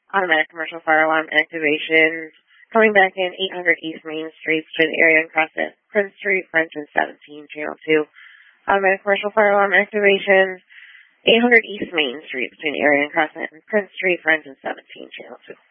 Automatic commercial fire alarm activation. Coming back in 800 East Main Street between the area and Crossett, Prince Street, French and 17, Channel 2. Automatic commercial fire alarm activation. 800 East Main Street between the area and Crossett and Prince Street, French and 17, Channel 2.